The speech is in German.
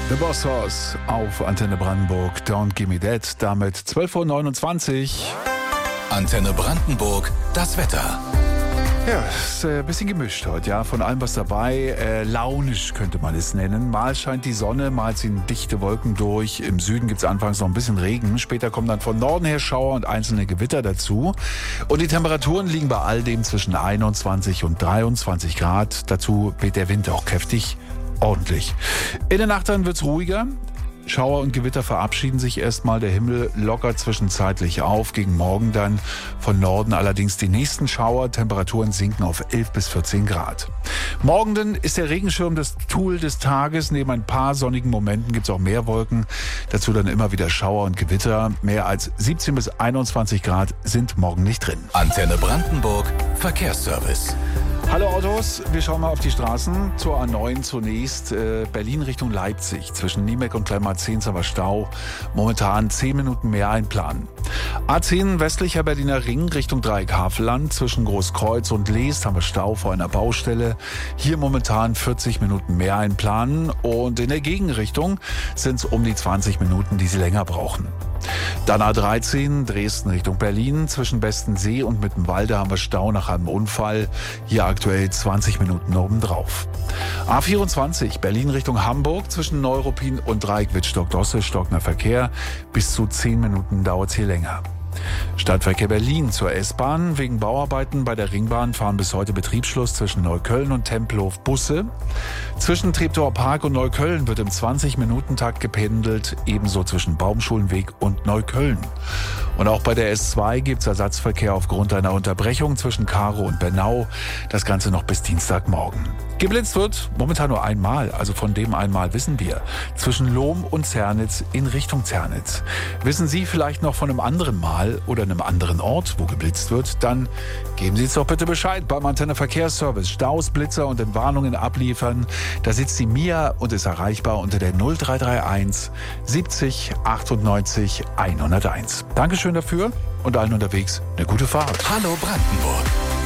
The Boss Hoss auf Antenne Brandenburg. Don't Give Me That. Damit 12.29 Uhr. Antenne Brandenburg, das Wetter. Ja, ist ein bisschen gemischt heute, ja. Von allem was dabei. Launisch könnte man es nennen. Mal scheint die Sonne, mal ziehen dichte Wolken durch. Im Süden gibt es anfangs noch ein bisschen Regen. Später kommen dann von Norden her Schauer und einzelne Gewitter dazu. Und die Temperaturen liegen bei all dem zwischen 21 und 23 Grad. Dazu weht der Wind auch kräftig. Ordentlich. In der Nacht dann wird's ruhiger. Schauer und Gewitter verabschieden sich erstmal. Der Himmel lockert zwischenzeitlich auf. Gegen Morgen dann von Norden allerdings die nächsten Schauer. Temperaturen sinken auf 11 bis 14 Grad. Morgen dann ist der Regenschirm das Tool des Tages. Neben ein paar sonnigen Momenten gibt's auch mehr Wolken. Dazu dann immer wieder Schauer und Gewitter. Mehr als 17 bis 21 Grad sind morgen nicht drin. Antenne Brandenburg, Verkehrsservice. Hallo Autos, wir schauen mal auf die Straßen. Zur A9 zunächst, Berlin Richtung Leipzig. Zwischen Niemek und Kleinmarzehns haben wir Stau. Momentan 10 Minuten mehr einplanen. A10 westlicher Berliner Ring Richtung Dreieck Havelland. Zwischen Großkreuz und Leest haben wir Stau vor einer Baustelle. Hier momentan 40 Minuten mehr einplanen. Und in der Gegenrichtung sind es um die 20 Minuten, die Sie länger brauchen. Dann A13 Dresden Richtung Berlin. Zwischen Bestensee und Mittenwalde haben wir Stau nach einem Unfall. Hier aktuell 20 Minuten obendrauf. A24 Berlin Richtung Hamburg. Zwischen Neuruppin und Dreieck Wittstock-Dosse stockender Verkehr. Bis zu 10 Minuten dauert es hier länger. Stadtverkehr Berlin zur S-Bahn. Wegen Bauarbeiten bei der Ringbahn fahren bis heute Betriebsschluss zwischen Neukölln und Tempelhof Busse. Zwischen Treptower Park und Neukölln wird im 20-Minuten-Takt gependelt, ebenso zwischen Baumschulenweg und Neukölln. Und auch bei der S2 gibt es Ersatzverkehr aufgrund einer Unterbrechung zwischen Karow und Bernau. Das Ganze noch bis Dienstagmorgen. Geblitzt wird momentan nur einmal, also von dem einmal wissen wir. Zwischen Lohm und Zernitz in Richtung Zernitz. Wissen Sie vielleicht noch von einem anderen Mal oder einem anderen Ort, wo geblitzt wird? Dann geben Sie uns doch bitte Bescheid beim Antenne Verkehrsservice. Staus, Blitzer und Entwarnungen abliefern. Da sitzt die Mia und ist erreichbar unter der 0331 70 98 101. Dankeschön dafür und allen unterwegs eine gute Fahrt. Hallo Brandenburg.